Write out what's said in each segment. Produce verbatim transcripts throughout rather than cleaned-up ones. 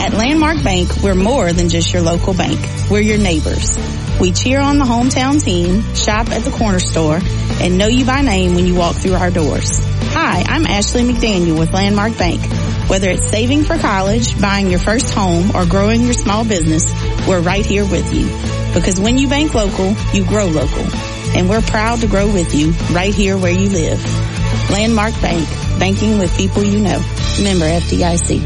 At Landmark Bank, we're more than just your local bank. We're your neighbors. We cheer on the hometown team, shop at the corner store, and know you by name when you walk through our doors. Hi, I'm Ashley McDaniel with Landmark Bank. Whether it's saving for college, buying your first home, or growing your small business, we're right here with you. Because when you bank local, you grow local. And we're proud to grow with you right here where you live. Landmark Bank, banking with people you know. Member F D I C.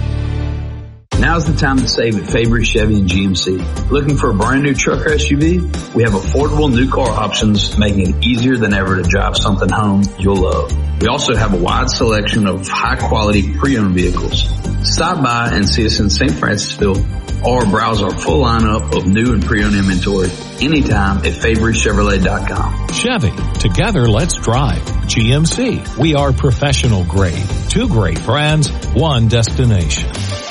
Now's the time to save at Fabry Chevy and G M C. Looking for a brand new truck or S U V? We have affordable new car options, making it easier than ever to drive something home you'll love. We also have a wide selection of high quality pre-owned vehicles. Stop by and see us in Saint Francisville or browse our full lineup of new and pre-owned inventory anytime at Fabry Chevrolet dot com. Chevy, together let's drive. G M C, we are professional grade. Two great brands, one destination.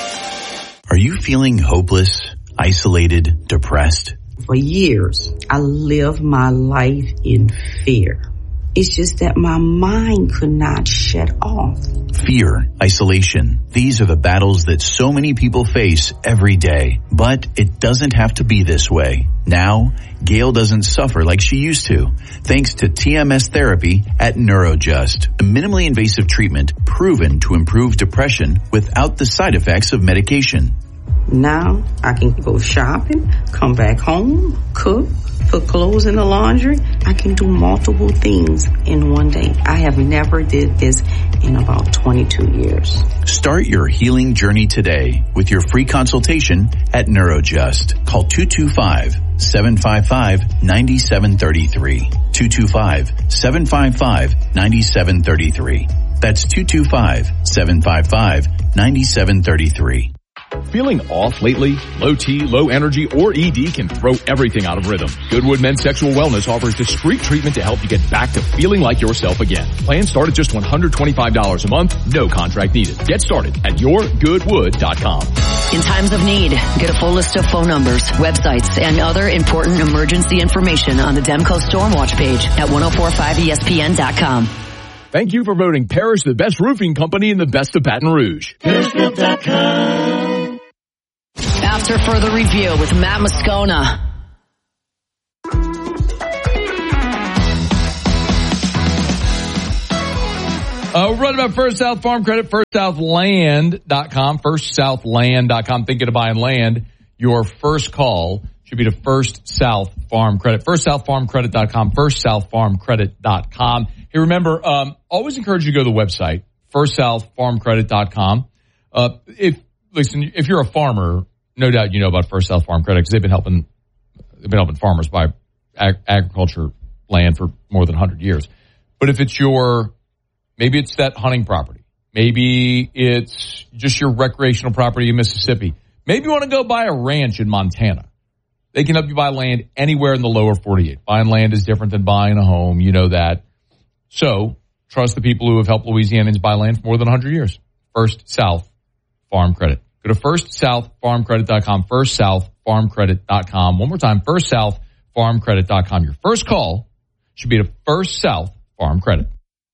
Are you feeling hopeless, isolated, depressed? For years, I lived my life in fear. It's just that my mind could not shut off. Fear, isolation. These are the battles that so many people face every day. But it doesn't have to be this way. Now, Gail doesn't suffer like she used to, thanks to T M S therapy at NeuroJust, a minimally invasive treatment proven to improve depression without the side effects of medication. Now I can go shopping, come back home, cook, put clothes in the laundry. I can do multiple things in one day. I have never did this in about twenty-two years. Start your healing journey today with your free consultation at NeuroJust. Call two two five, seven five five, nine seven three three. two two five, seven five five, nine seven three three. That's two two five, seven five five, nine seven three three. Feeling off lately? Low T, low energy, or E D can throw everything out of rhythm. Goodwood Men's Sexual Wellness offers discreet treatment to help you get back to feeling like yourself again. Plans start at just one hundred twenty-five dollars a month, no contract needed. Get started at your goodwood dot com. In times of need, get a full list of phone numbers, websites, and other important emergency information on the Demco Stormwatch page at ten forty-five E S P N dot com. Thank you for voting Parrish the best roofing company in the best of Baton Rouge. Parrish dot com. After further review with Matt Moscona. Uh, we're running about First South Farm Credit, first south land dot com, first south land dot com. Thinking of buying land, your first call should be to First South Farm Credit, first south farm credit dot com, first south farm credit dot com. Hey, remember, um, always encourage you to go to the website, first south farm credit dot com. Uh, if, listen, if you're a farmer, no doubt you know about First South Farm Credit because they've been helping, they've been helping farmers buy ag- agriculture land for more than one hundred years. But if it's your, maybe it's that hunting property, maybe it's just your recreational property in Mississippi, maybe you want to go buy a ranch in Montana. They can help you buy land anywhere in the lower forty-eight. Buying land is different than buying a home. You know that. So trust the people who have helped Louisianans buy land for more than one hundred years. First South Farm Credit. Go to first south farm credit dot com, first south farm credit dot com. One more time, first south farm credit dot com. Your first call should be to First South Farm Credit.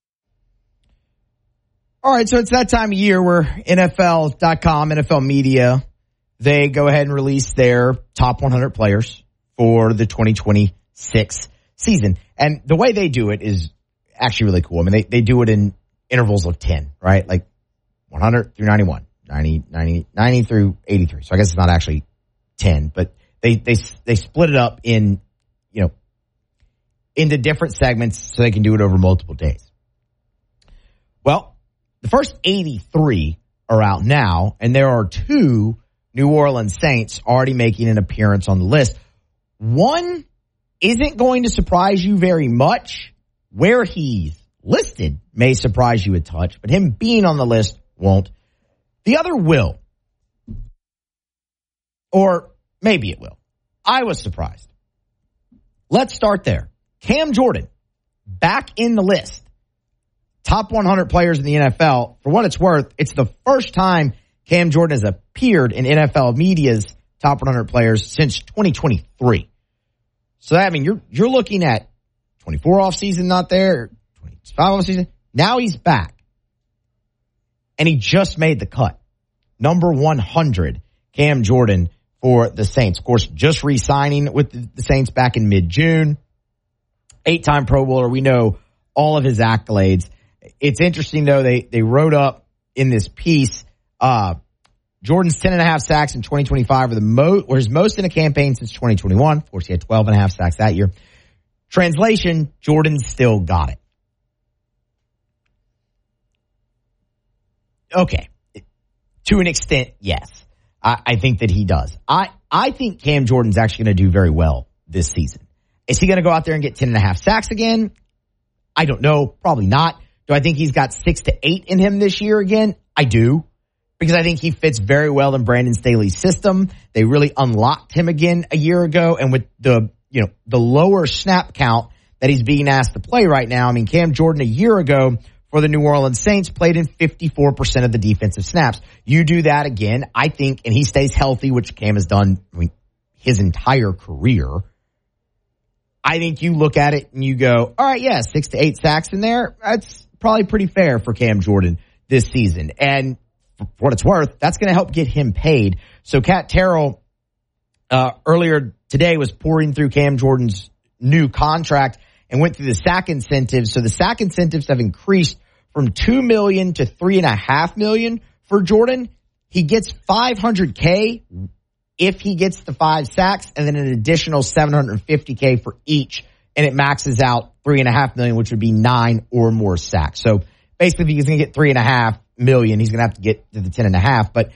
All right, so it's that time of year where N F L dot com, N F L Media, they go ahead and release their top one hundred players for the twenty twenty-six season. And the way they do it is actually really cool. I mean, they, they do it in intervals of ten, right? Like one hundred through ninety-one. ninety, ninety, ninety through eighty-three. So I guess it's not actually ten, but they, they, they split it up in, you know, into different segments so they can do it over multiple days. Well, the first eighty-three are out now, and there are two New Orleans Saints already making an appearance on the list. One isn't going to surprise you very much. Where he's listed may surprise you a touch, but him being on the list won't. The other will. Or maybe it will. I was surprised. Let's start there. Cam Jordan, back in the list. Top one hundred players in the N F L. For what it's worth, it's the first time Cam Jordan has appeared in N F L Media's top one hundred players since twenty twenty-three. So that, I mean, you're you're looking at twenty-four offseason not there, twenty-five offseason. Now he's back. And he just made the cut. Number one hundred Cam Jordan for the Saints. Of course, just re-signing with the Saints back in mid-June. Eight-time Pro Bowler. We know all of his accolades. It's interesting, though, they, they wrote up in this piece, uh, Jordan's ten and a half sacks in twenty twenty-five were the most, were his most in a campaign since twenty twenty-one. Of course, he had twelve and a half sacks that year. Translation, Jordan still got it. Okay. To an extent, yes. I, I think that he does. I, I think Cam Jordan's actually going to do very well this season. Is he going to go out there and get ten and a half sacks again? I don't know. Probably not. Do I think he's got six to eight in him this year again? I do. Because I think he fits very well in Brandon Staley's system. They really unlocked him again a year ago. And with the, you know, the lower snap count that he's being asked to play right now, I mean, Cam Jordan a year ago for the New Orleans Saints played in fifty-four percent of the defensive snaps. You do that again, I think, and he stays healthy, which Cam has done, I mean, his entire career. I think you look at it and you go, all right, yeah, six to eight sacks in there. That's probably pretty fair for Cam Jordan this season. And for what it's worth, that's going to help get him paid. So Cat Terrell, uh, earlier today was pouring through Cam Jordan's new contract and went through the sack incentives. So the sack incentives have increased from two million dollars to three and a half million dollars for Jordan. He gets five hundred K if he gets the five sacks, and then an additional seven hundred fifty K for each, and it maxes out three and a half million, which would be nine or more sacks. So basically, if he's going to get three and a half million, he's going to have to get to the ten and a half. But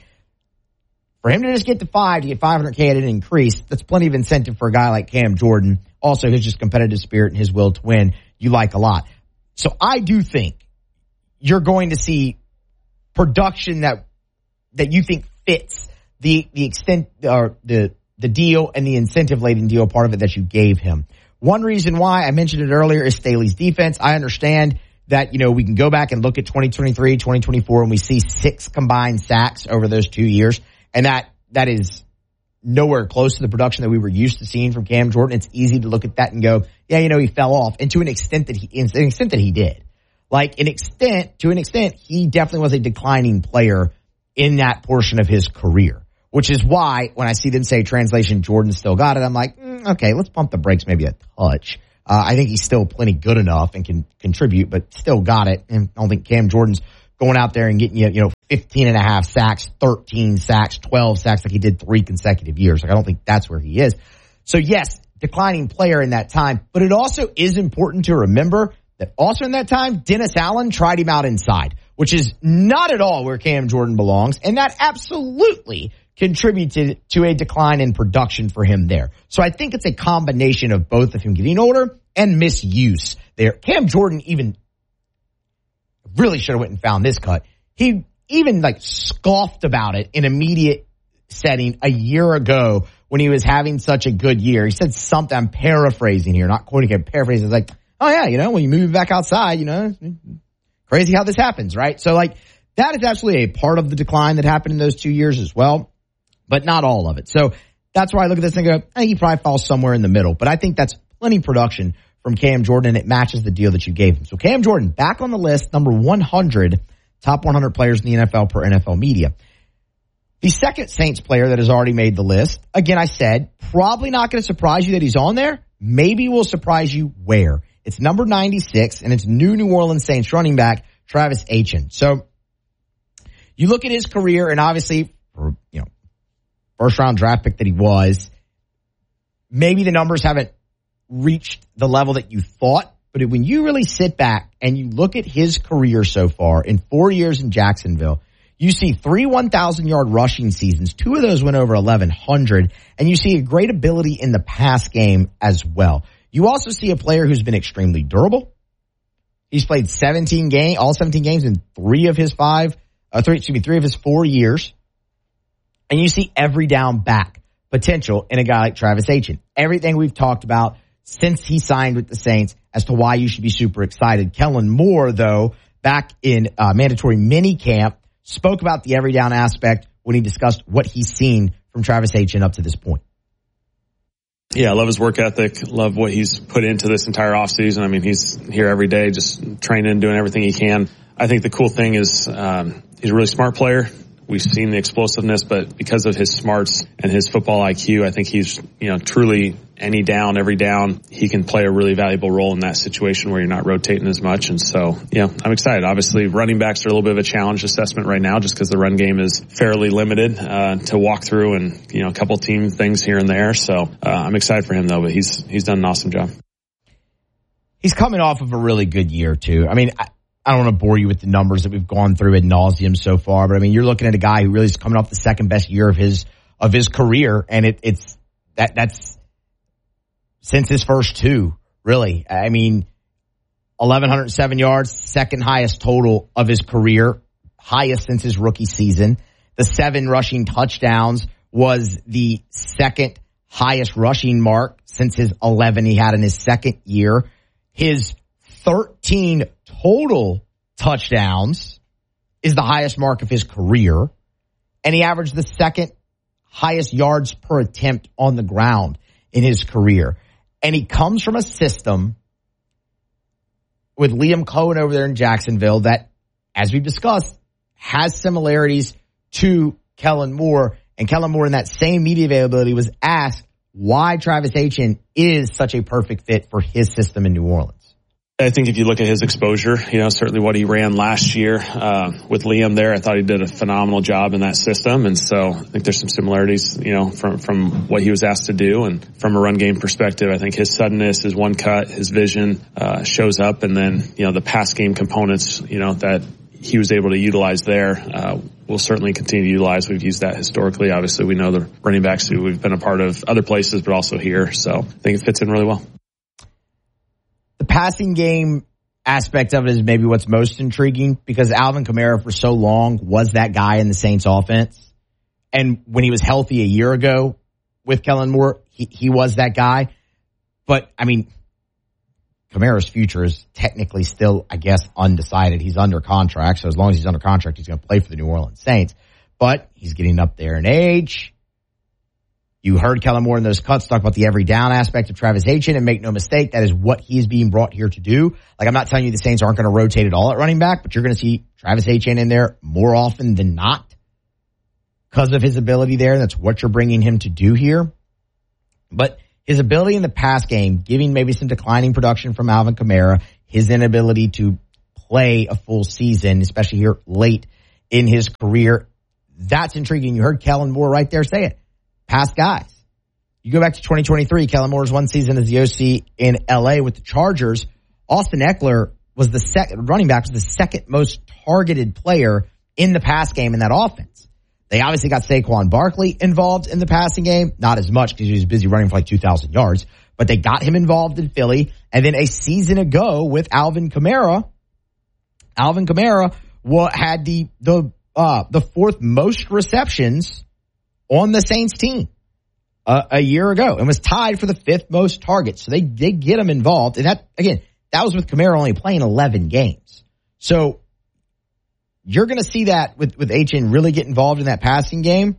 for him to just get the five to get five hundred K at an increase, that's plenty of incentive for a guy like Cam Jordan. Also, his just competitive spirit and his will to win, you like a lot. So I do think you're going to see production that that you think fits the the extent or the the deal and the incentive laden deal part of it that you gave him. One reason why I mentioned it earlier is Staley's defense. I understand that, you know, we can go back and look at twenty twenty-three, twenty twenty-four, and we see six combined sacks over those two years, and that that is nowhere close to the production that we were used to seeing from Cam Jordan. It's easy to look at that and go, yeah, you know, he fell off, and to an extent that he, in an extent that he did. Like an extent, to an extent, he definitely was a declining player in that portion of his career, which is why when I see them say translation, Jordan still got it, I'm like, mm, okay, let's pump the brakes maybe a touch. Uh, I think he's still plenty good enough and can contribute, but still got it. And I don't think Cam Jordan's going out there and getting you, you know, fifteen and a half sacks, thirteen sacks, twelve sacks like he did three consecutive years. Like I don't think that's where he is. So yes, declining player in that time, but it also is important to remember that also in that time, Dennis Allen tried him out inside, which is not at all where Cam Jordan belongs. And that absolutely contributed to a decline in production for him there. So I think it's a combination of both of him getting older and misuse there. Cam Jordan even really should have went and found this cut. He even like scoffed about it in a media setting a year ago when he was having such a good year. He said something, I'm paraphrasing here, not quoting him, paraphrasing. It's like, oh yeah, you know, when you move back outside, you know, crazy how this happens, right? So like that is absolutely a part of the decline that happened in those two years as well, but not all of it. So that's why I look at this and go, I think he probably falls somewhere in the middle, but I think that's plenty production from Cam Jordan and it matches the deal that you gave him. So Cam Jordan back on the list, number one hundred, top one hundred players in the N F L per N F L media. The second Saints player that has already made the list, again, I said, probably not going to surprise you that he's on there. Maybe will surprise you where. It's number ninety-six, and it's new New Orleans Saints running back, Travis Etienne. So you look at his career, and obviously, for, you know, first-round draft pick that he was, maybe the numbers haven't reached the level that you thought, but when you really sit back and you look at his career so far in four years in Jacksonville, you see three one thousand-yard rushing seasons. Two of those went over eleven hundred, and you see a great ability in the pass game as well. You also see a player who's been extremely durable. He's played seventeen games, all seventeen games in three of his five, uh, three, excuse me, three of his four years. And you see every down back potential in a guy like Travis Etienne. Everything we've talked about since he signed with the Saints as to why you should be super excited. Kellen Moore, though, back in uh, mandatory mini camp, spoke about the every down aspect when he discussed what he's seen from Travis Etienne up to this point. Yeah, I love his work ethic. Love what he's put into this entire offseason. I mean, he's here every day just training, doing everything he can. I think the cool thing is um, he's a really smart player. we've seen the explosiveness, but because of his smarts and his football I Q, I think he's, you know, truly any down, every down, he can play a really valuable role in that situation where you're not rotating as much. And so, yeah, I'm excited. Obviously, running backs are a little bit of a challenge assessment right now just because the run game is fairly limited uh, to walk through and, you know, a couple team things here and there. So uh, I'm excited for him, though, but he's he's done an awesome job. He's coming off of a really good year, too. I mean, I, I don't want to bore you with the numbers that we've gone through ad nauseum so far, but I mean, you're looking at a guy who really is coming off the second best year of his of his career, and it, it's that that's since his first two, really. I mean, eleven oh seven yards, second highest total of his career, highest since his rookie season. The seven rushing touchdowns was the second highest rushing mark since his eleven he had in his second year. His thirteen total touchdowns is the highest mark of his career. And he averaged the second highest yards per attempt on the ground in his career. And he comes from a system with Liam Cohen over there in Jacksonville that, as we've discussed, has similarities to Kellen Moore. And Kellen Moore, in that same media availability, was asked why Travis Etienne is such a perfect fit for his system in New Orleans. I think if you look at his exposure, you know, certainly what he ran last year uh, with Liam there, I thought he did a phenomenal job in that system. And so I think there's some similarities, you know, from, from what he was asked to do. And from a run game perspective, I think his suddenness, his one cut, his vision uh, shows up. And then, you know, the pass game components, you know, that he was able to utilize there, uh, we'll certainly continue to utilize. We've used that historically. Obviously, we know the running backs who we've been a part of other places, but also here. So I think it fits in really well. The passing game aspect of it is maybe what's most intriguing because Alvin Kamara for so long was that guy in the Saints offense. And when he was healthy a year ago with Kellen Moore, he, he was that guy. But, I mean, Kamara's future is technically still, I guess, undecided. He's under contract, so as long as he's under contract, he's going to play for the New Orleans Saints. But he's getting up there in age. You heard Kellen Moore in those cuts talk about the every down aspect of Travis Etienne, and make no mistake, that is what he is being brought here to do. Like, I'm not telling you the Saints aren't going to rotate at all at running back, but you're going to see Travis Etienne in there more often than not because of his ability there, and that's what you're bringing him to do here. But his ability in the pass game, giving maybe some declining production from Alvin Kamara, his inability to play a full season, especially here late in his career, that's intriguing. You heard Kellen Moore right there say it. Past guys. You go back to twenty twenty-three, Kellen Moore's one season as the O C in L A with the Chargers. Austin Eckler was the second, running back was the second most targeted player in the pass game in that offense. They obviously got Saquon Barkley involved in the passing game. Not as much because he was busy running for like two thousand yards, but they got him involved in Philly. And then a season ago with Alvin Kamara, Alvin Kamara had the, the, uh, the fourth most receptions on the Saints team uh, a year ago and was tied for the fifth most targets. So they did get him involved. And that, again, that was with Kamara only playing eleven games. So you're going to see that with, with Etienne really get involved in that passing game.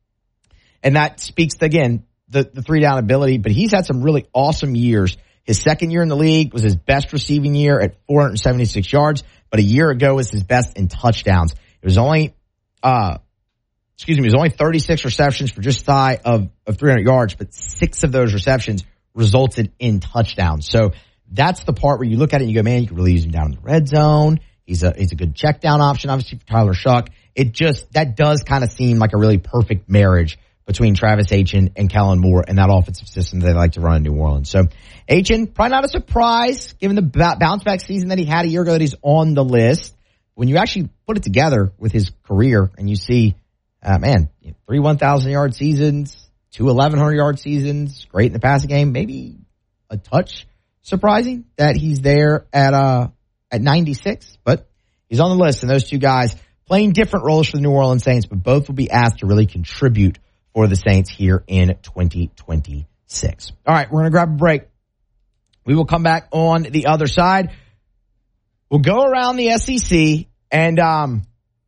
And that speaks to, again, the, the three down ability. But he's had some really awesome years. His second year in the league was his best receiving year at four hundred seventy-six yards. But a year ago was his best in touchdowns. It was only, uh, Excuse me, it was only thirty-six receptions for just shy of, of three hundred yards, but six of those receptions resulted in touchdowns. So that's the part where you look at it and you go, man, you could really use him down in the red zone. He's a he's a good check down option, obviously, for Tyler Shuck. It just, that does kind of seem like a really perfect marriage between Travis Etienne and Kellen Moore and that offensive system that they like to run in New Orleans. So Etienne, probably not a surprise, given the bounce back season that he had a year ago that he's on the list. When you actually put it together with his career and you see, Uh, man, three one thousand yard seasons, two eleven hundred yard seasons, great in the passing game. Maybe a touch surprising that he's there at uh at ninety-six, but he's on the list. And those two guys playing different roles for the New Orleans Saints, but both will be asked to really contribute for the Saints here in twenty twenty-six. All right, we're going to grab a break. We will come back on the other side. We'll go around the S E C and um.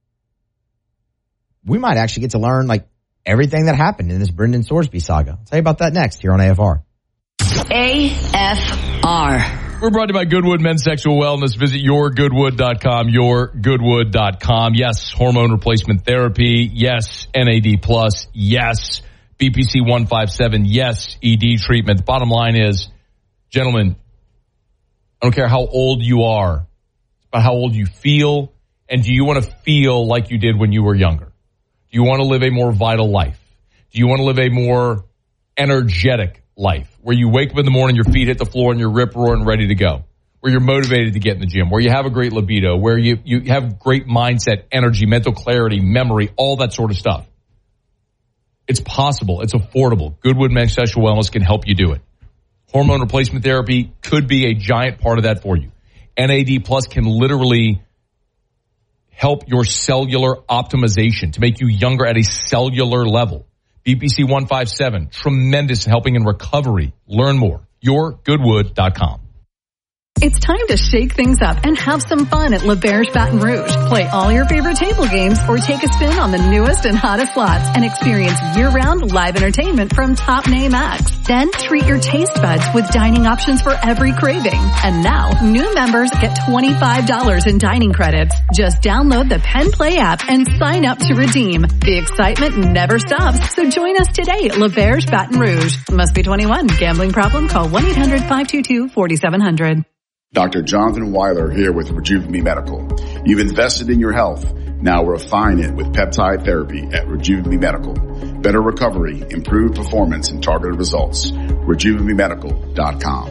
we might actually get to learn like everything that happened in this Brendan Sorsby saga. I'll tell you about that next here on A F R. A F R. We're brought to you by Goodwood Men's Sexual Wellness. Visit your goodwood dot com, your goodwood dot com. Yes, hormone replacement therapy. Yes, N A D plus. Yes, B P C one fifty-seven. Yes, E D treatment. The bottom line is, gentlemen, I don't care how old you are. It's about how old you feel. And do you want to feel like you did when you were younger? Do you want to live a more vital life? Do you want to live a more energetic life where you wake up in the morning, your feet hit the floor and you're rip roaring ready to go, where you're motivated to get in the gym, where you have a great libido, where you, you have great mindset, energy, mental clarity, memory, all that sort of stuff? It's possible. It's affordable. Goodwood Men's Sexual Wellness can help you do it. Hormone replacement therapy could be a giant part of that for you. N A D plus can literally help your cellular optimization to make you younger at a cellular level. B P C one fifty-seven, tremendous helping in recovery. Learn more. your goodwood dot com. It's time to shake things up and have some fun at L'Auberge Baton Rouge. Play all your favorite table games or take a spin on the newest and hottest slots and experience year-round live entertainment from top name acts. Then treat your taste buds with dining options for every craving. And now, new members get twenty-five dollars in dining credits. Just download the Penn Play app and sign up to redeem. The excitement never stops, so join us today at L'Auberge Baton Rouge. Must be twenty-one. Gambling problem? Call one eight hundred five two two four seven zero zero. Doctor Jonathan Weiler here with Rejuve Me Medical. You've invested in your health. Now refine it with peptide therapy at Rejuve Me Medical. Better recovery, improved performance, and targeted results. rejuve me medical dot com.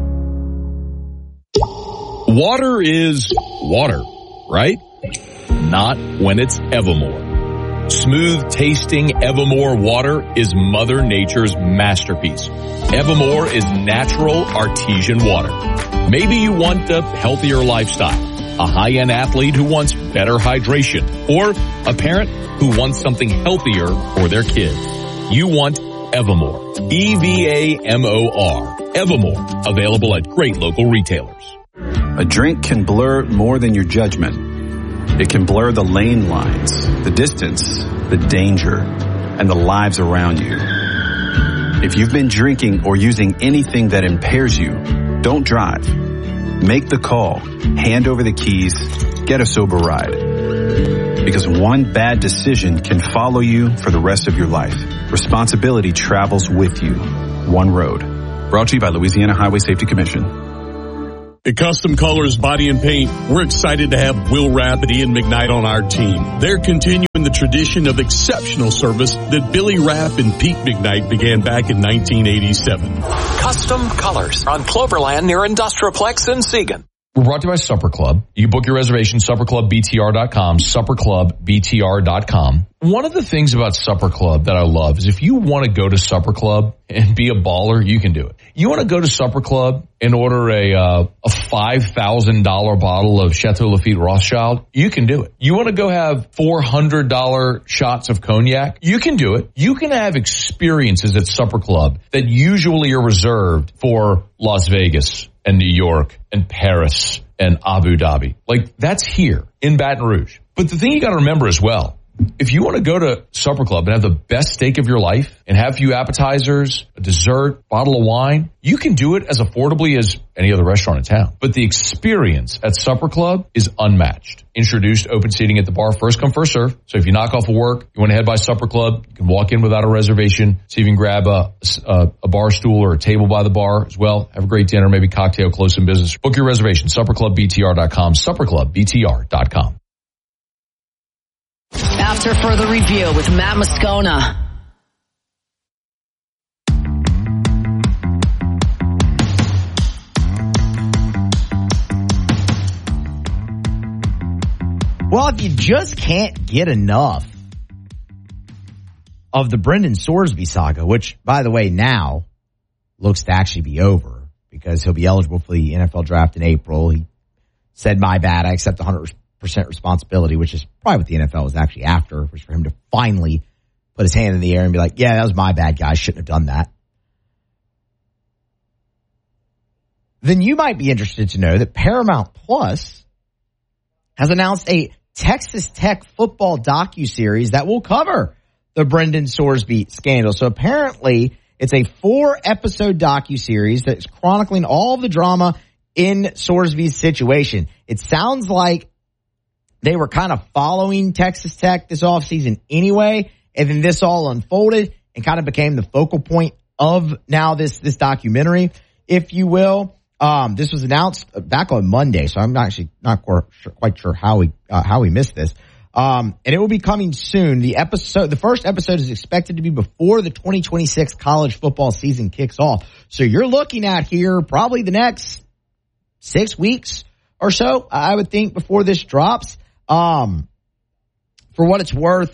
Water is water, right? Not when it's Evermore. Smooth tasting Evermore water is Mother Nature's masterpiece. Evermore is natural artesian water. Maybe you want a healthier lifestyle, a high-end athlete who wants better hydration, or a parent who wants something healthier for their kids. You want Evermore. E V A M O R. Evermore. Available at great local retailers. A drink can blur more than your judgment. It can blur the lane lines, the distance, the danger, and the lives around you. If you've been drinking or using anything that impairs you, don't drive. Make the call. Hand over the keys. Get a sober ride. Because one bad decision can follow you for the rest of your life. Responsibility travels with you. One road. Brought to you by Louisiana Highway Safety Commission. At Custom Colors Body and Paint, we're excited to have Will Rapp and Ian McKnight on our team. They're continuing the tradition of exceptional service that Billy Rapp and Pete McKnight began back in nineteen eighty-seven. Custom Colors on Cloverland near Industrialplex in Seagan. We're brought to you by Supper Club. You can book your reservation, supper club b t r dot com, supper club b t r dot com. One of the things about Supper Club that I love is if you want to go to Supper Club and be a baller, you can do it. You want to go to Supper Club and order a uh, a five thousand dollars bottle of Chateau Lafite Rothschild, you can do it. You want to go have four hundred dollars shots of cognac, you can do it. You can have experiences at Supper Club that usually are reserved for Las Vegas and New York and Paris and Abu Dhabi. Like, that's here in Baton Rouge. But the thing you got to remember as well, if you want to go to Supper Club and have the best steak of your life and have a few appetizers, a dessert, bottle of wine, you can do it as affordably as any other restaurant in town. But the experience at Supper Club is unmatched. Introduced open seating at the bar, first come, first serve. So if you knock off of work, you want to head by Supper Club, you can walk in without a reservation, see if you can grab a, a, a bar stool or a table by the bar as well. Have a great dinner, maybe cocktail, close in business. Book your reservation, supper club b t r dot com, supper club b t r dot com. After further review with Matt Moscona. Well, if you just can't get enough of the Brendan Sorsby saga, which, by the way, now looks to actually be over because he'll be eligible for the N F L draft in April. He said, my bad, I accept one hundred percent responsibility, which is probably what the N F L was actually after, was for him to finally put his hand in the air and be like, yeah, that was my bad, guys. Shouldn't have done that. Then you might be interested to know that Paramount Plus has announced a Texas Tech football docuseries that will cover the Brendan Sorsby scandal. So apparently it's a four episode docuseries that's chronicling all of the drama in Sorsby's situation. It sounds like they were kind of following Texas Tech this offseason anyway, and then this all unfolded and kind of became the focal point of now this this documentary, if you will. Um, this was announced back on Monday, so I'm actually not quite sure how we uh, how we missed this. Um, and it will be coming soon. The episode, the first episode is expected to be before the twenty twenty-six college football season kicks off. So you're looking at here probably the next six weeks or so, I would think, before this drops. Um, for what it's worth,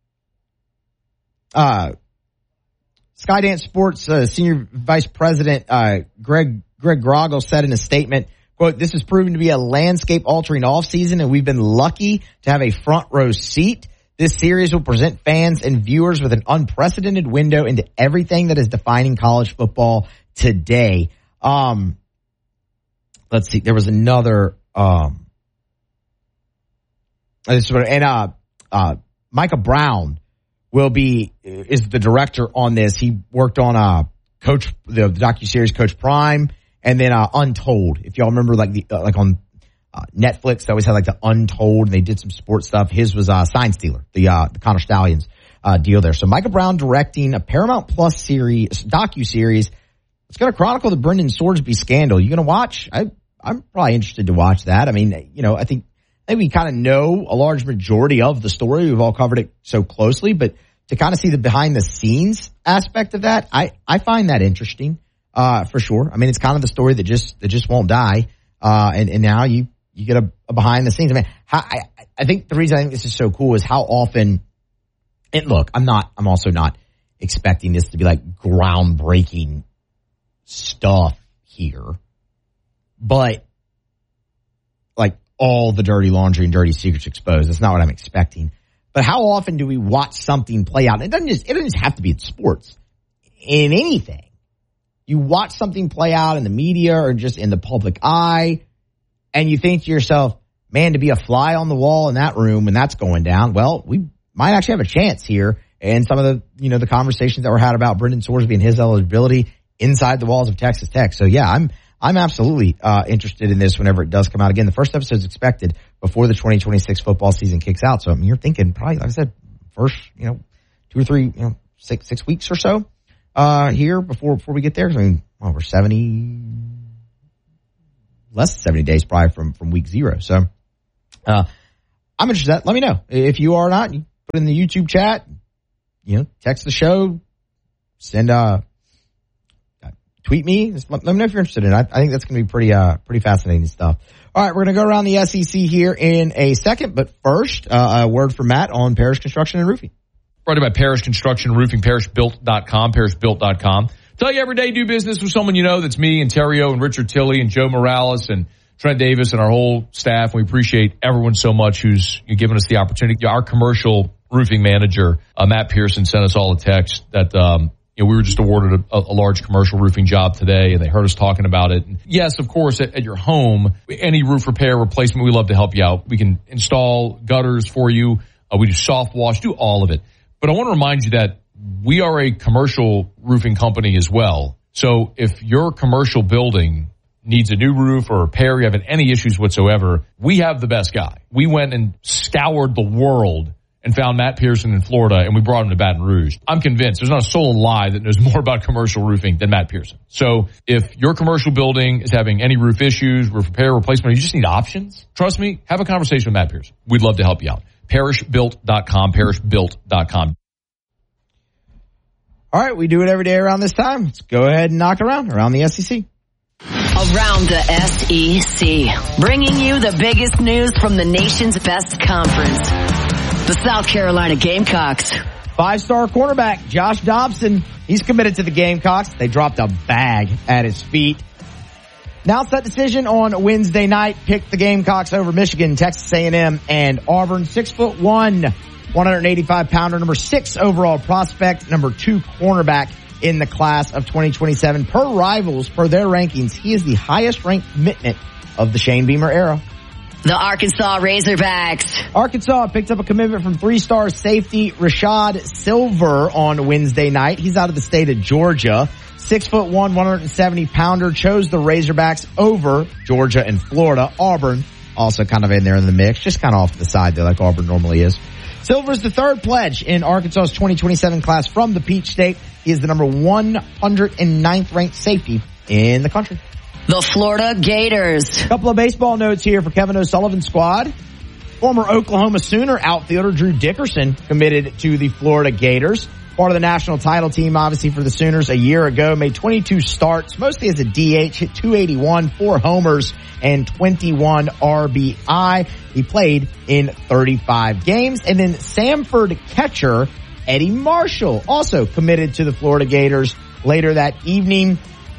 uh, Skydance Sports uh, Senior Vice President uh, Greg Greg Groggle said in a statement, quote, "This has proven to be a landscape-altering offseason, and we've been lucky to have a front-row seat. This series will present fans and viewers with an unprecedented window into everything that is defining college football today." Um, let's see. There was another. Um, this one, and uh, uh, Micah Brown will be is the director on this. He worked on uh, Coach the, the docuseries Coach Prime. And then uh, Untold, if y'all remember, like the uh, like on uh, Netflix, they always had like the Untold, and they did some sports stuff. His was uh, Sign Stealer, the uh, the Connor Stallions uh, deal there. So Micah Brown directing a Paramount Plus series, docu series. It's going to chronicle the Brendan Sorsby scandal. You going to watch? I I'm probably interested to watch that. I mean, you know, I think I think we kind of know a large majority of the story. We've all covered it so closely, but to kind of see the behind the scenes aspect of that, I I find that interesting. Uh, for sure. I mean, it's kind of the story that just, that just won't die. Uh, and, and now you, you get a, a behind the scenes. I mean, how, I, I think the reason I think this is so cool is how often, and look, I'm not, I'm also not expecting this to be like groundbreaking stuff here, but like all the dirty laundry and dirty secrets exposed. That's not what I'm expecting. But how often do we watch something play out? It doesn't just, it doesn't just have to be in sports, in anything. You watch something play out in the media or just in the public eye, and you think to yourself, man, to be a fly on the wall in that room when that's going down, well, we might actually have a chance here. And some of the, you know, the conversations that were had about Brendan Sorsby and his eligibility inside the walls of Texas Tech. So yeah, I'm, I'm absolutely, uh, interested in this whenever it does come out. Again, the first episode is expected before the twenty twenty-six football season kicks out. So I mean, you're thinking probably, like I said, first, you know, two or three, you know, six, six weeks or so. Uh, here before, before we get there. I mean, well, we're seventy, less than seventy days probably from, from week zero. So, uh, I'm interested in that. Let me know if you are or not. You put in the YouTube chat, you know, text the show, send, uh, tweet me. Just let, let me know if you're interested in it. I, I think that's going to be pretty, uh, pretty fascinating stuff. All right. We're going to go around the S E C here in a second, but first, uh, a word from Matt on Parrish Construction and Roofing. Brought to you by Parrish Construction and Roofing, parrish built dot com, parrish built dot com. Tell you every day do business with someone you know. That's me and Terrio and Richard Tilley and Joe Morales and Trent Davis and our whole staff. We appreciate everyone so much who's given us the opportunity. Our commercial roofing manager, uh, Matt Pearson, sent us all a text that, um, you know, we were just awarded a, a large commercial roofing job today, and they heard us talking about it. And yes, of course, at, at your home, any roof repair, replacement, we love to help you out. We can install gutters for you. Uh, we do soft wash, do all of it. But I want to remind you that we are a commercial roofing company as well. So if your commercial building needs a new roof or repair, you have any issues whatsoever, we have the best guy. We went and scoured the world and found Matt Pearson in Florida, and we brought him to Baton Rouge. I'm convinced there's not a soul alive that knows more about commercial roofing than Matt Pearson. So if your commercial building is having any roof issues, roof repair, replacement, you just need options, trust me, have a conversation with Matt Pearson. We'd love to help you out. parrish built dot com, parrish built dot com. All right, we do it every day around this time. Let's go ahead and knock around around the S E C. Around the S E C, bringing you the biggest news from the nation's best conference, the South Carolina Gamecocks. Five-star cornerback Josh Dobson, he's committed to the Gamecocks. They dropped a bag at his feet. Announced that decision on Wednesday night. Picked the Gamecocks over Michigan, Texas A and M, and Auburn. Six foot one, one hundred eighty-five pounder, number six overall prospect, number two cornerback in the class of twenty twenty-seven. Per Rivals, per their rankings, he is the highest ranked commitment of the Shane Beamer era. The Arkansas Razorbacks. Arkansas picked up a commitment from three-star safety Rashad Silver on Wednesday night. He's out of the state of Georgia. Six foot one, one hundred seventy pounder, chose the Razorbacks over Georgia and Florida. Auburn also kind of in there in the mix, just kind of off to the side there like Auburn normally is. Silver's the third pledge in Arkansas's twenty twenty-seven class from the Peach State. He is the number one hundred ninth ranked safety in the country. The Florida Gators. A couple of baseball notes here for Kevin O'Sullivan's squad. Former Oklahoma Sooner outfielder Drew Dickerson committed to the Florida Gators. Part of the national title team, obviously, for the Sooners a year ago. Made twenty-two starts, mostly as a D H, hit two eighty-one, four homers, and twenty-one R B I. He played in thirty-five games. And then Samford catcher Eddie Marshall also committed to the Florida Gators later that evening.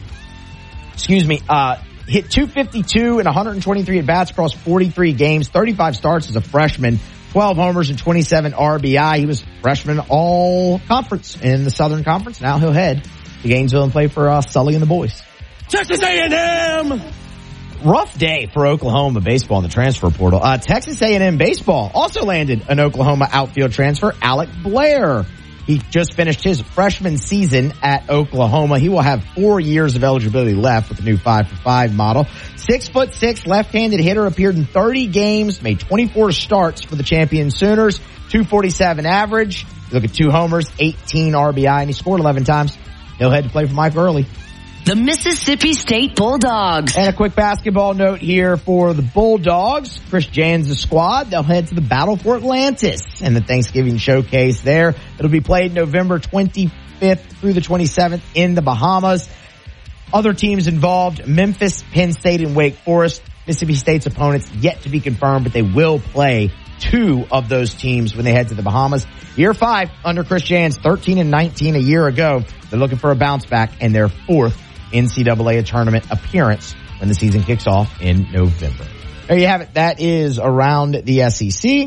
Excuse me, uh, hit two fifty-two and one hundred twenty-three at-bats across forty-three games, thirty-five starts as a freshman, twelve homers and twenty-seven R B I. He was freshman all conference in the Southern Conference. Now he'll head to Gainesville and play for uh, Sully and the boys. Texas A and M! Rough day for Oklahoma baseball in the transfer portal. Uh, Texas A and M baseball also landed an Oklahoma outfield transfer, Alec Blair. He just finished his freshman season at Oklahoma. He will have four years of eligibility left with the new five for five model. Six foot six left-handed hitter, appeared in thirty games, made twenty-four starts for the champion Sooners, two forty-seven average. You look at two homers, eighteen R B I, and he scored eleven times. He'll head to play for Mike Early. The Mississippi State Bulldogs. And a quick basketball note here for the Bulldogs. Chris Jans' squad, they'll head to the Battle for Atlantis and the Thanksgiving showcase there. It'll be played November twenty-fifth through the twenty-seventh in the Bahamas. Other teams involved, Memphis, Penn State, and Wake Forest. Mississippi State's opponents yet to be confirmed, but they will play two of those teams when they head to the Bahamas. Year five under Chris Jans, thirteen and nineteen a year ago. They're looking for a bounce back and their fourth N C double A tournament appearance when the season kicks off in November. There you have it. That is around the S E C.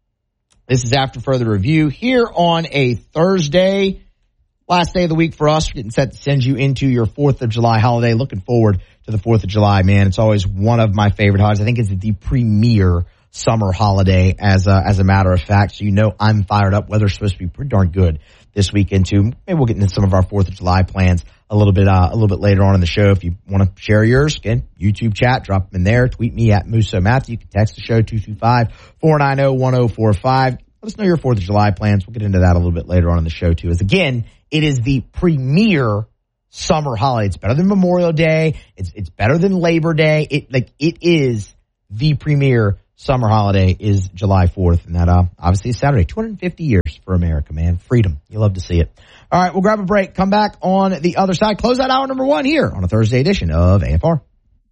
This is after further review here on a Thursday. Last day of the week for us. We're getting set to send you into your fourth of July holiday. Looking forward to the fourth of July, man. It's always one of my favorite holidays. I think it's the premier summer holiday as a, as a matter of fact. So you know I'm fired up. Weather's supposed to be pretty darn good this weekend too. Maybe we'll get into some of our fourth of July plans a little bit, uh, a little bit later on in the show. If you want to share yours, again, YouTube chat, drop them in there. Tweet me at Musso Matthew. You can text the show two two five, four nine zero, one zero four five. Let us know your fourth of July plans. We'll get into that a little bit later on in the show too. As again, it is the premier summer holiday. It's better than Memorial Day. It's, it's better than Labor Day. It, like, it is the premier summer holiday is July fourth. And that, uh, obviously is Saturday. two hundred fifty years for America, man. Freedom. You love to see it. All right. We'll grab a break. Come back on the other side. Close out hour number one here on a Thursday edition of A F R.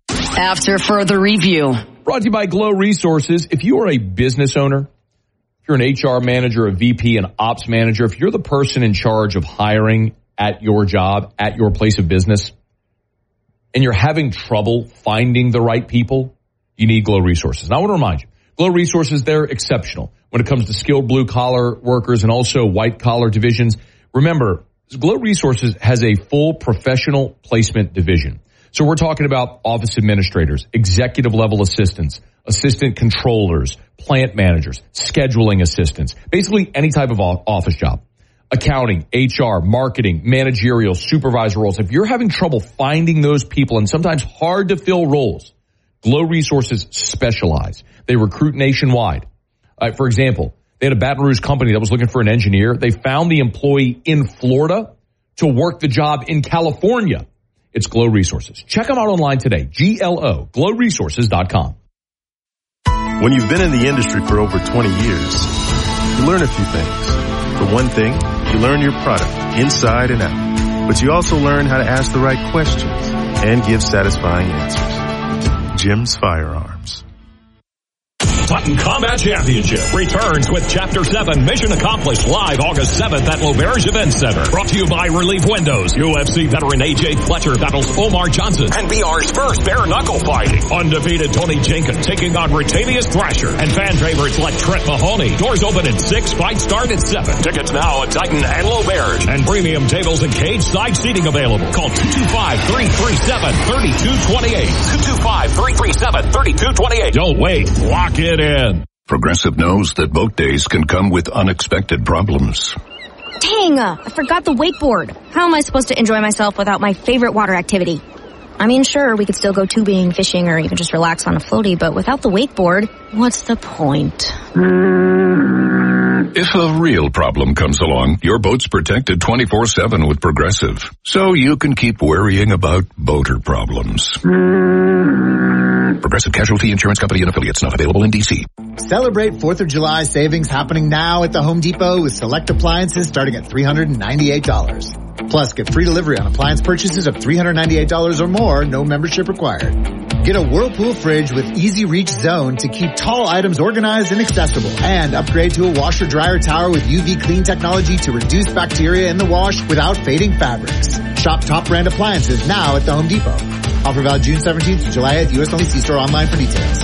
After further review. Brought to you by Glow Resources. If you are a business owner, if you're an H R manager, a V P, an ops manager, if you're the person in charge of hiring at your job, at your place of business, and you're having trouble finding the right people, you need Glow Resources. And I want to remind you, Glow Resources, they're exceptional when it comes to skilled blue-collar workers and also white-collar divisions. Remember, Glow Resources has a full professional placement division. So we're talking about office administrators, executive-level assistants, assistant controllers, plant managers, scheduling assistants, basically any type of office job. Accounting, H R, marketing, managerial, supervisor roles. If you're having trouble finding those people and sometimes hard to fill roles, Glow Resources specialize. They recruit nationwide. Uh, for example, they had a Baton Rouge company that was looking for an engineer. They found the employee in Florida to work the job in California. It's Glow Resources. Check them out online today. G L O, glow resources dot com. When you've been in the industry for over twenty years, you learn a few things. For one thing, you learn your product inside and out. But you also learn how to ask the right questions and give satisfying answers. Jim's Firearms. Wow, Cotton Combat Championship returns with Chapter seven Mission Accomplished live August seventh at L'Auberge Event Center. Brought to you by Relief Windows. U F C veteran A J Fletcher battles Omar Johnson. And B R's first bare knuckle fighting. Undefeated Tony Jenkins taking on Ratavius Thrasher. And fan favorites like Trent Mahoney. Doors open at six, fights start at seven. Tickets now at Titan and L'Auberge. And premium tables and cage side seating available. Call two two five, three three seven, three two two eight. two two five, three three seven, three two two eight. Don't wait. Lock it in. Progressive knows that boat days can come with unexpected problems. Dang, uh, I forgot the wakeboard. How am I supposed to enjoy myself without my favorite water activity? I mean, sure, we could still go tubing, fishing, or even just relax on a floaty, but without the wakeboard, what's the point? If a real problem comes along, your boat's protected twenty-four seven with Progressive, so you can keep worrying about boater problems. Progressive Casualty Insurance Company and Affiliates, not available in D C. Celebrate fourth of July savings happening now at the Home Depot with select appliances starting at three hundred ninety-eight dollars. Plus, get free delivery on appliance purchases of three hundred ninety-eight dollars or more, no membership required. Get a Whirlpool fridge with Easy Reach Zone to keep tall items organized and accessible. And upgrade to a washer dryer tower with U V clean technology to reduce bacteria in the wash without fading fabrics. Shop top brand appliances now at the Home Depot. Offer valid June seventeenth to July eighth, U S only. See store online for details.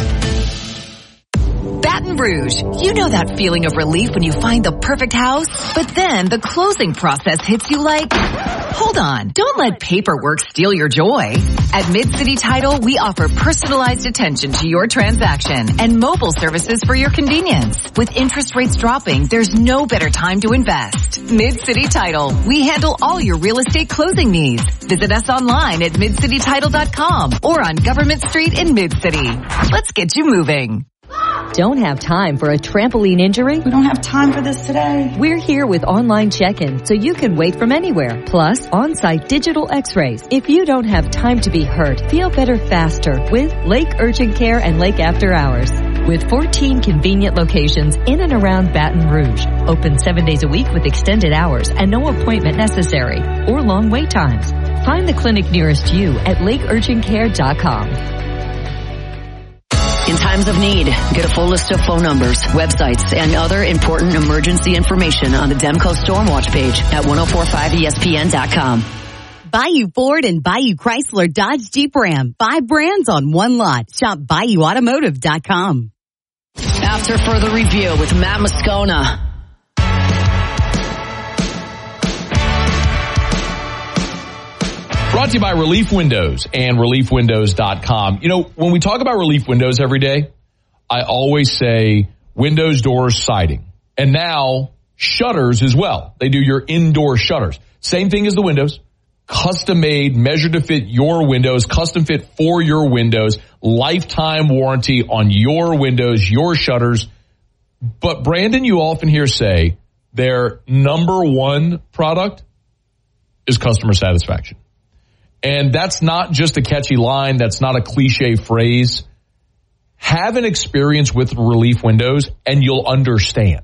Baton Rouge. You know that feeling of relief when you find the perfect house, but then the closing process hits you like, hold on, don't let paperwork steal your joy. At Mid-City Title, we offer personalized attention to your transaction and mobile services for your convenience. With interest rates dropping, there's no better time to invest. Mid-City Title. We handle all your real estate closing needs. Visit us online at mid city title dot com or on Government Street in Mid-City. Let's get you moving. Don't have time for a trampoline injury? We don't have time for this today. We're here with online check-in so you can wait from anywhere. Plus, on-site digital x-rays. If you don't have time to be hurt, feel better faster with Lake Urgent Care and Lake After Hours. With fourteen convenient locations in and around Baton Rouge. Open seven days a week with extended hours and no appointment necessary or long wait times. Find the clinic nearest you at lake urgent care dot com. In times of need, get a full list of phone numbers, websites, and other important emergency information on the Demco Stormwatch page at ten forty-five E S P N dot com. Bayou Ford and Bayou Chrysler Dodge Jeep Ram. Five brands on one lot. Shop bayou automotive dot com. After further review with Matt Moscona. Brought to you by Relief Windows and relief windows dot com. You know, when we talk about Relief Windows every day, I always say windows, doors, siding. And now shutters as well. They do your indoor shutters. Same thing as the windows. Custom made, measured to fit your windows, custom fit for your windows, lifetime warranty on your windows, your shutters. But Brandon, you often hear say their number one product is customer satisfaction. And that's not just a catchy line. That's not a cliche phrase. Have an experience with Relief Windows and you'll understand.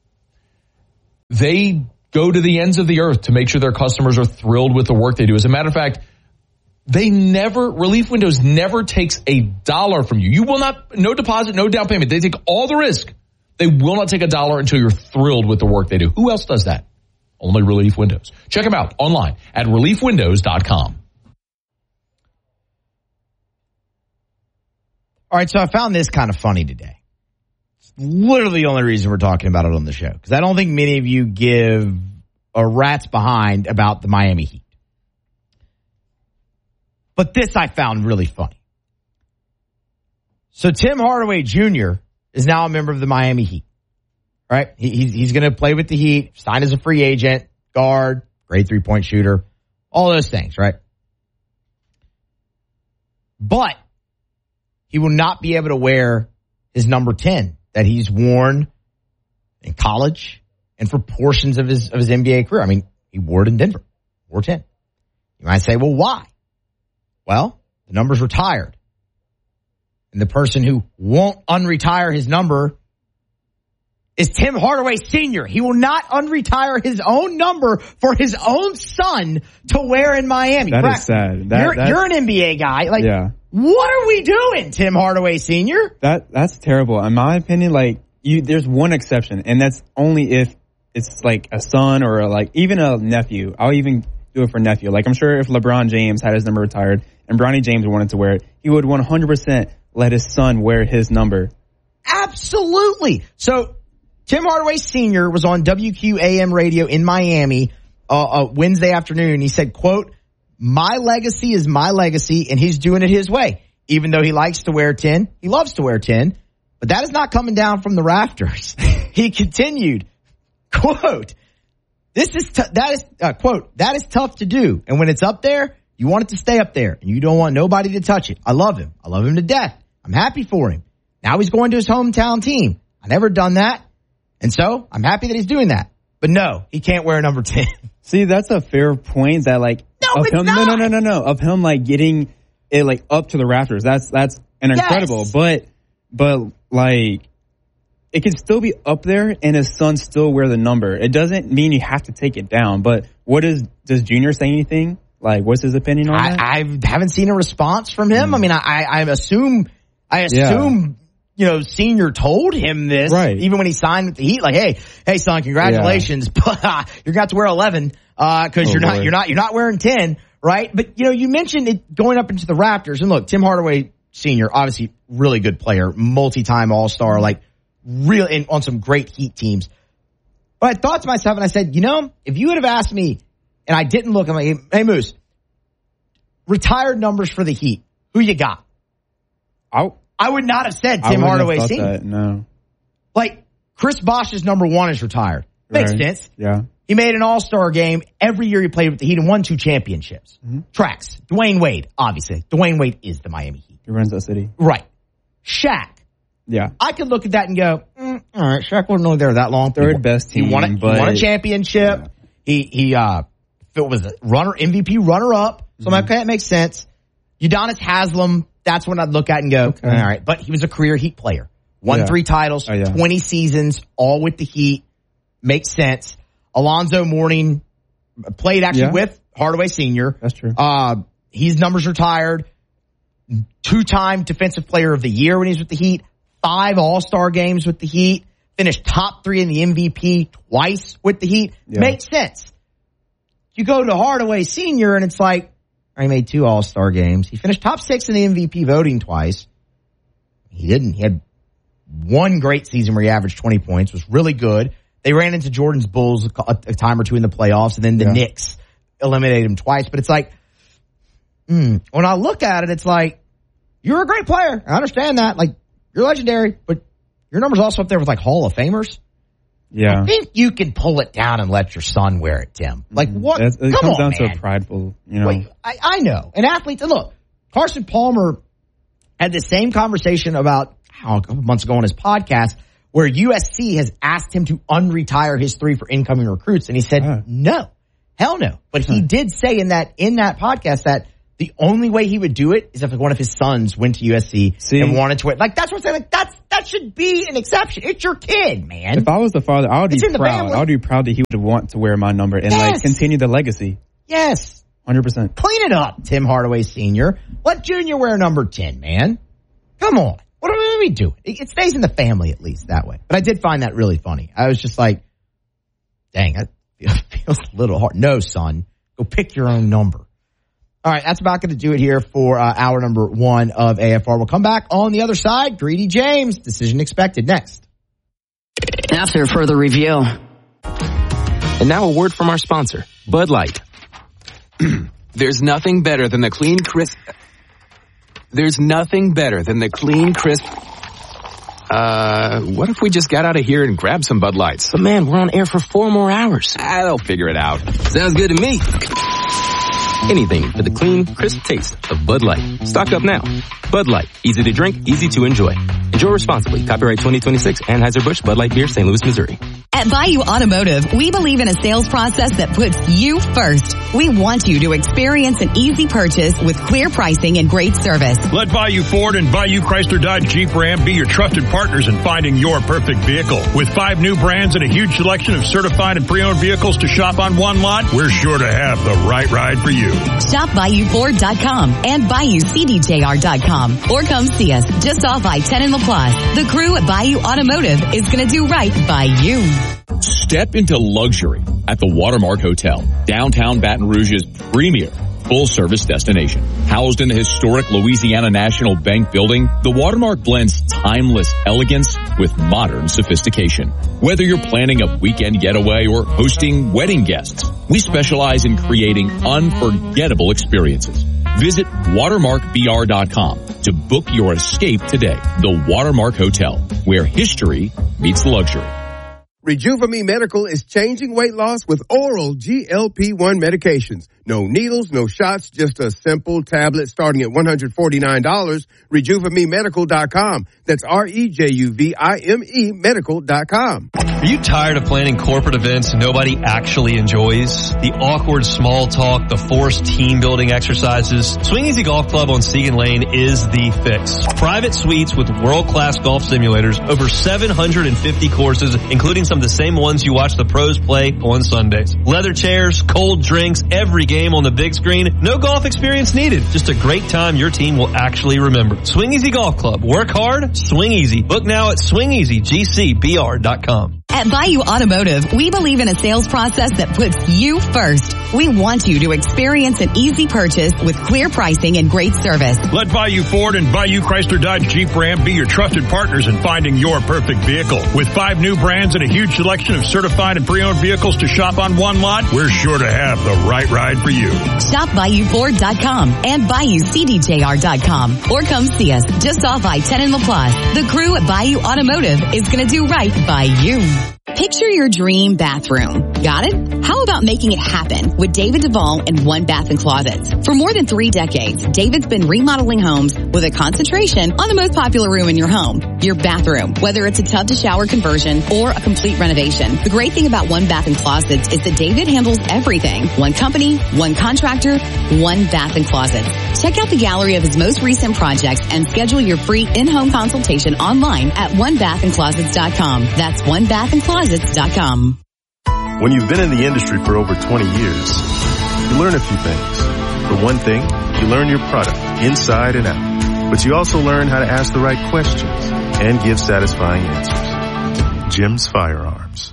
They go to the ends of the earth to make sure their customers are thrilled with the work they do. As a matter of fact, they never, Relief Windows never takes a dollar from you. You will not, no deposit, no down payment. They take all the risk. They will not take a dollar until you're thrilled with the work they do. Who else does that? Only Relief Windows. Check them out online at relief windows dot com. All right, so I found this kind of funny today. It's literally the only reason we're talking about it on the show, because I don't think many of you give a rat's behind about the Miami Heat. But this I found really funny. So Tim Hardaway Junior is now a member of the Miami Heat. All right, he, he's, he's going to play with the Heat, signed as a free agent, guard, great three-point shooter, all those things, right? But he will not be able to wear his number ten that he's worn in college and for portions of his of his N B A career. I mean, he wore it in Denver, wore ten. You might say, well, why? Well, the number's retired. And the person who won't unretire his number is Tim Hardaway Senior He will not unretire his own number for his own son to wear in Miami. That Correct. is sad. That, you're, that, you're an N B A guy. Like, yeah. What are we doing, Tim Hardaway Senior? That that's terrible. In my opinion, like you, there's one exception, and that's only if it's like a son or a, like even a nephew. I'll even do it for nephew. Like I'm sure if LeBron James had his number retired and Bronny James wanted to wear it, he would one hundred percent let his son wear his number. Absolutely. So Tim Hardaway Senior was on W Q A M radio in Miami uh, uh, Wednesday afternoon. He said, quote, "My legacy is my legacy, and he's doing it his way. Even though he likes to wear ten, he loves to wear ten, but that is not coming down from the rafters." He continued, quote, "This is t- that is uh, quote that is tough to do, and when it's up there, you want it to stay up there, and you don't want nobody to touch it. I love him. I love him to death. I'm happy for him. Now he's going to his hometown team. I never done that, and so I'm happy that he's doing that. But no, he can't wear number ten." See, that's a fair point. That like no, of it's him, not. no, no, no, no, no, of him like getting it like up to the rafters. That's that's an Yes. incredible, but but like. It can still be up there and his son still wear the number. It doesn't mean you have to take it down. But what is, does Junior say anything? Like, what's his opinion on I, that? I haven't seen a response from him. Mm. I mean, I, I assume, I assume, yeah. you know, Senior told him this, right. even when he signed with the Heat. Like, hey, hey, son, congratulations, yeah. but uh, you're going to have to wear eleven because uh, oh, you're not, Lord. you're not, you're not wearing ten, right? But you know, you mentioned it going up into the rafters, and look, Tim Hardaway Senior, obviously, really good player, multi-time All-Star, like. Real in, on some great Heat teams. But I thought to myself, and I said, you know, if you would have asked me, and I didn't look, I'm like, hey, Moose, retired numbers for the Heat, who you got? I, I would not have said Tim Hardaway Senior. No. Like, Chris Bosh's number one is retired. Makes right. sense. Yeah. He made an all-star game every year he played with the Heat and won two championships. Mm-hmm. Tracks. Dwayne Wade, obviously. Dwayne Wade is the Miami Heat. He runs that city. Right. Shaq. Yeah. I could look at that and go, mm, all right, Shaq wasn't only there that long. Third best team. He won a, but, he won a championship. Yeah. He, he, uh, it was a runner, M V P runner up. So mm-hmm. okay, that makes sense. Udonis Haslem, that's when I'd look at and go, okay. all right. But he was a career Heat player. Won yeah. three titles, oh, yeah. twenty seasons, all with the Heat. Makes sense. Alonzo Mourning played actually yeah. with Hardaway Senior. That's true. Uh, his numbers retired. Two-time Defensive Player of the Year when he was with the Heat. Five All-Star games with the Heat. Finished top three in the M V P twice with the Heat. Yeah. Makes sense. You go to Hardaway Senior and it's like, he made two All-Star games. He finished top six in the M V P voting twice. He didn't. He had one great season where he averaged twenty points. Was really good. They ran into Jordan's Bulls a, a time or two in the playoffs, and then the yeah. Knicks eliminated him twice. But it's like, mm, when I look at it, it's like, you're a great player. I understand that. Like, you're legendary, but your number's also up there with like Hall of Famers. Yeah. I think you can pull it down and let your son wear it, Tim. Like what? It, it Come comes on, down man. to a prideful, you know. Wait, I, I know. And athletes, and look, Carson Palmer had the same conversation about oh, a couple months ago on his podcast where U S C has asked him to unretire his three for incoming recruits. And he said, huh. no, hell no. But he huh. did say in that, in that podcast that the only way he would do it is if one of his sons went to U S C See, and wanted to wear. Like that's what I'm saying. Like that's that should be an exception. It's your kid, man. If I was the father, I would be proud. I would be proud that he would want to wear my number and yes. like continue the legacy. Yes, hundred percent. Clean it up, Tim Hardaway Senior. Let Junior wear number ten, man. Come on. What are we doing? It stays in the family at least that way. But I did find that really funny. I was just like, dang, that feels a little hard. No, son, go pick your own number. All right, that's about going to do it here for uh, hour number one of A F R. We'll come back on the other side. Greedy James, decision expected next. After further review. And now a word from our sponsor, Bud Light. There's nothing better than the clean, crisp... There's nothing better than the clean, crisp... Uh, what if we just got out of here and grabbed some Bud Lights? But man, we're on air for four more hours. Ah, they'll figure it out. Sounds good to me. Anything for the clean, crisp taste of Bud Light. Stock up now. Bud Light. Easy to drink, easy to enjoy. Enjoy responsibly. Copyright twenty twenty-six, Anheuser-Busch, Bud Light Beer, Saint Louis, Missouri. At Bayou Automotive, we believe in a sales process that puts you first. We want you to experience an easy purchase with clear pricing and great service. Let Bayou Ford and Bayou Chrysler Dodge Jeep Ram be your trusted partners in finding your perfect vehicle. With five new brands and a huge selection of certified and pre-owned vehicles to shop on one lot, we're sure to have the right ride for you. Shop Bayou Ford dot com and Bayou C D J R dot com or come see us just off I ten in LaPlace. The crew at Bayou Automotive is going to do right by you. Step into luxury at the Watermark Hotel, downtown Baton Rouge's premier full-service destination. Housed in the historic Louisiana National Bank building, the Watermark blends timeless elegance with modern sophistication. Whether you're planning a weekend getaway or hosting wedding guests, we specialize in creating unforgettable experiences. Visit watermark b r dot com to book your escape today. The Watermark Hotel, where history meets luxury. Rejuva-Me Medical is changing weight loss with oral G L P one medications. No needles, no shots, just a simple tablet starting at one hundred forty-nine dollars. Rejuva Me Medical dot com. That's R E J U V I M E Medical dot com. Are you tired of planning corporate events nobody actually enjoys? The awkward small talk, the forced team building exercises? Swing Easy Golf Club on Segan Lane is the fix. Private suites with world-class golf simulators, over seven hundred fifty courses, including some of the same ones you watch the pros play on Sundays. Leather chairs, cold drinks, every game on the big screen. No golf experience needed. Just a great time your team will actually remember. Swing Easy Golf Club. Work hard, swing easy. Book now at swing easy g c b r dot com. At Bayou Automotive, we believe in a sales process that puts you first. We want you to experience an easy purchase with clear pricing and great service. Let Bayou Ford and Bayou Chrysler Dodge Jeep Ram be your trusted partners in finding your perfect vehicle. With five new brands and a huge selection of certified and pre-owned vehicles to shop on one lot, we're sure to have the right ride for you. Shop Bayou Ford dot com and Bayou C D J R dot com or come see us just off I ten in LaPlace. The crew at Bayou Automotive is going to do right by you. Picture your dream bathroom. Got it? How about making it happen with David Duvall and One Bath and Closets? For more than three decades, David's been remodeling homes with a concentration on the most popular room in your home, your bathroom, whether it's a tub to shower conversion or a complete renovation. The great thing about One Bath and Closets is that David handles everything. One company, one contractor, One Bath and Closets. Check out the gallery of his most recent projects and schedule your free in-home consultation online at one bath and closets dot com. That's one bath and closets dot com. When you've been in the industry for over twenty years, you learn a few things. For one thing, you learn your product inside and out. But you also learn how to ask the right questions and give satisfying answers. Jim's Firearms.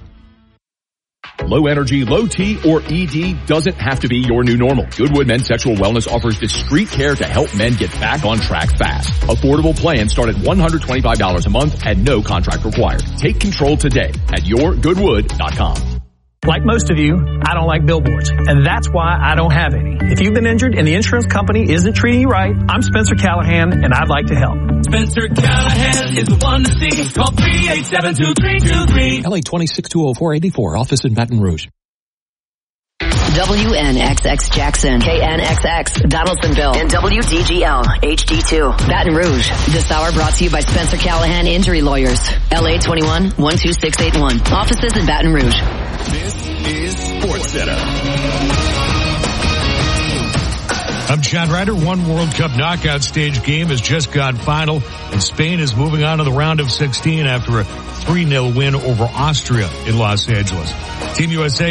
Low energy, low T, or E D doesn't have to be your new normal. Goodwood Men's Sexual Wellness offers discreet care to help men get back on track fast. Affordable plans start at one hundred twenty-five dollars a month and no contract required. Take control today at your goodwood dot com. Like most of you, I don't like billboards, and that's why I don't have any. If you've been injured and the insurance company isn't treating you right, I'm Spencer Callahan, and I'd like to help. Spencer Callahan is the one to see. Call three eight seven, two three two three. L A twenty-six two oh four eighty-four, office in Baton Rouge. W N X X Jackson, K N X X Donaldsonville, and W D G L H D two Baton Rouge. This hour brought to you by Spencer Callahan Injury Lawyers. L A twenty-one, one two six eight one. Offices in Baton Rouge. This is Sports Center. I'm John Ryder. One World Cup knockout stage game has just gone final, and Spain is moving on to the round of sixteen after a three nil win over Austria in Los Angeles. Team U S A